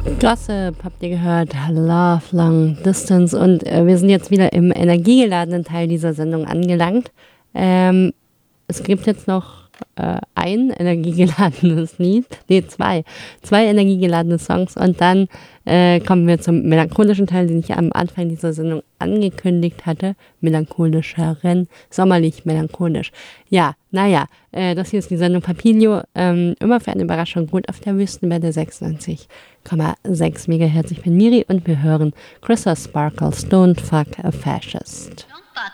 Gossip habt ihr gehört, Love Long Distance und wir sind jetzt wieder im energiegeladenen Teil dieser Sendung angelangt. Es gibt jetzt noch ein energiegeladenes Lied, zwei energiegeladene Songs und dann kommen wir zum melancholischen Teil, den ich am Anfang dieser Sendung angekündigt hatte. Melancholischeren, sommerlich melancholisch. Ja, das hier ist die Sendung Papilio, immer für eine Überraschung gut auf der Wüstenwelle 96,6 MHz. Ich bin Miri und wir hören Chrissa Sparkles Don't Fuck a Fascist.